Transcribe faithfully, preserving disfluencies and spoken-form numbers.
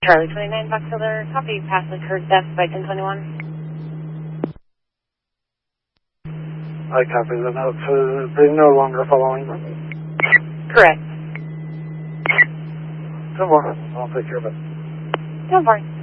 Charlie twenty-nine, Boxhiller, copy, pass occurred death by ten twenty-one. I copy the note, so they're no longer following. Correct. Don't worry, I'll take care of it. Don't worry.